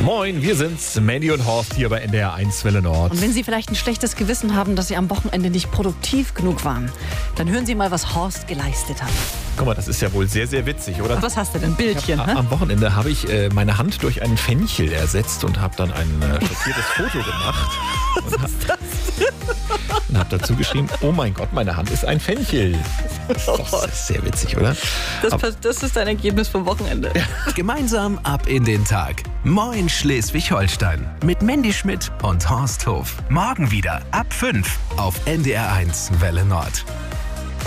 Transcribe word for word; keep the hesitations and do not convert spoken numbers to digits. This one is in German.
Moin, wir sind's, Mandy und Horst hier bei N D R eins Welle Nord. Und wenn Sie vielleicht ein schlechtes Gewissen haben, dass Sie am Wochenende nicht produktiv genug waren, dann hören Sie mal, was Horst geleistet hat. Guck mal, das ist ja wohl sehr, sehr witzig, oder? Was hast du denn? Bildchen, hab, hä? Am Wochenende habe ich äh, meine Hand durch einen Fenchel ersetzt und habe dann ein äh, schockiertes Foto gemacht. Was und ist das denn? Und habe dazu geschrieben, oh mein Gott, meine Hand ist ein Fenchel. Das ist doch sehr witzig, oder? Das, Aber, das ist dein Ergebnis vom Wochenende. Ja. Gemeinsam ab in den Tag. Moin Schleswig-Holstein. Mit Mandy Schmidt und Horst Hof. Morgen wieder ab fünf auf N D R eins Welle Nord.